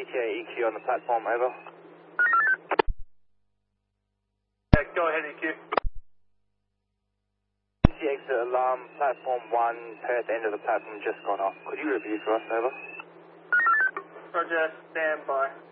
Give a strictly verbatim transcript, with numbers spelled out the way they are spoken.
E T A E Q on the platform, over. Yeah, go ahead, E Q. C exit alarm, platform one, Perth end of the platform just gone off. Could you review for us, over? Roger, stand by.